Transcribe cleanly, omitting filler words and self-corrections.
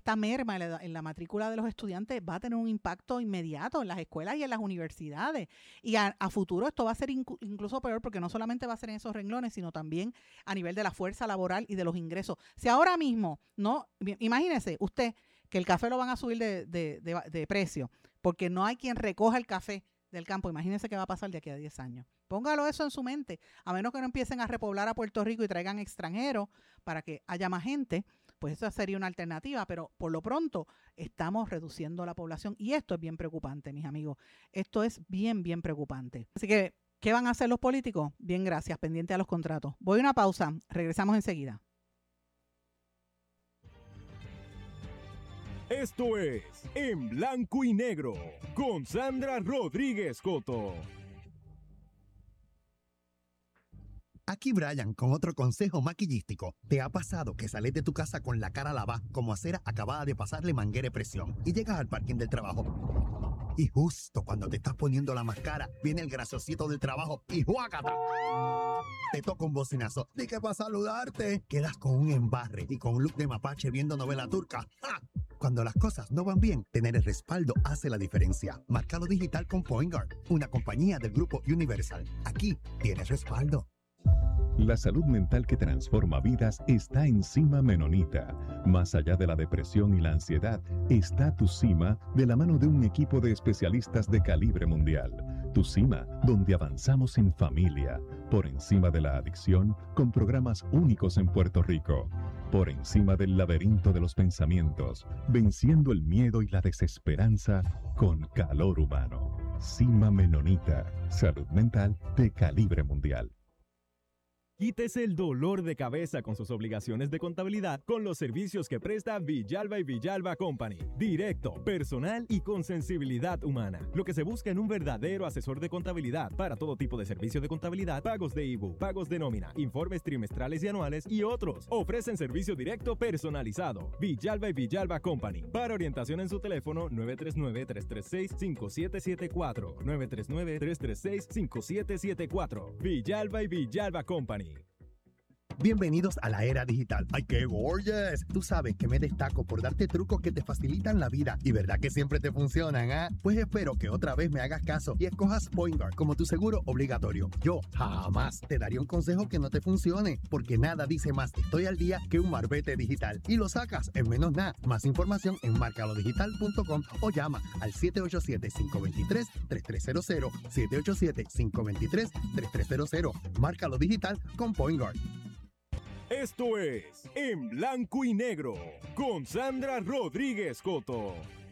esta merma en la matrícula de los estudiantes va a tener un impacto inmediato en las escuelas y en las universidades. Y a futuro esto va a ser incluso peor, porque no solamente va a ser en esos renglones, sino también a nivel de la fuerza laboral y de los ingresos. Si ahora mismo, no, imagínese usted que el café lo van a subir de precio, porque no hay quien recoja el café del campo. Imagínense qué va a pasar de aquí a 10 años. Póngalo eso en su mente, a menos que no empiecen a repoblar a Puerto Rico y traigan extranjeros para que haya más gente, pues esa sería una alternativa, pero por lo pronto estamos reduciendo la población y esto es bien preocupante, mis amigos. Esto es bien, bien preocupante. Así que, ¿qué van a hacer los políticos? Bien, gracias, pendiente a los contratos. Voy a una pausa, regresamos enseguida. Esto es En Blanco y Negro con Sandra Rodríguez Coto. Aquí Brian con otro consejo maquillístico. ¿Te ha pasado que sales de tu casa con la cara lavada como a cera acabada de pasarle manguera de presión y llegas al parking del trabajo? Y justo cuando te estás poniendo la máscara, viene el graciosito del trabajo y ¡juácata! Te toca un bocinazo. Dije para saludarte. Quedas con un embarre y con un look de mapache viendo novela turca. ¡Ja! Cuando las cosas no van bien, tener el respaldo hace la diferencia. Márcalo digital con PointGuard, una compañía del grupo Universal. Aquí tienes respaldo. La salud mental que transforma vidas está en Cima Menonita. Más allá de la depresión y la ansiedad, está Tu Cima de la mano de un equipo de especialistas de calibre mundial. Tu Cima, donde avanzamos en familia, por encima de la adicción, con programas únicos en Puerto Rico. Por encima del laberinto de los pensamientos, venciendo el miedo y la desesperanza con calor humano. Cima Menonita, salud mental de calibre mundial. Quítese el dolor de cabeza con sus obligaciones de contabilidad con los servicios que presta Villalba y Villalba Company. Directo, personal y con sensibilidad humana. Lo que se busca en un verdadero asesor de contabilidad para todo tipo de servicios de contabilidad, pagos de IBU, pagos de nómina, informes trimestrales y anuales y otros. Ofrecen servicio directo personalizado. Villalba y Villalba Company. Para orientación en su teléfono 939-336-5774. 939-336-5774. Villalba y Villalba Company. Bienvenidos a la era digital. ¡Ay, qué gorgeous! Tú sabes que me destaco por darte trucos que te facilitan la vida y verdad que siempre te funcionan, ¿ah? Pues espero que otra vez me hagas caso y escojas PointGuard como tu seguro obligatorio. Yo jamás te daría un consejo que no te funcione, porque nada dice más estoy al día que un marbete digital y lo sacas en menos nada. Más información en marcalodigital.com o llama al 787-523-3300. 787-523-3300. Márcalo digital con PointGuard. Esto es En Blanco y Negro con Sandra Rodríguez Coto.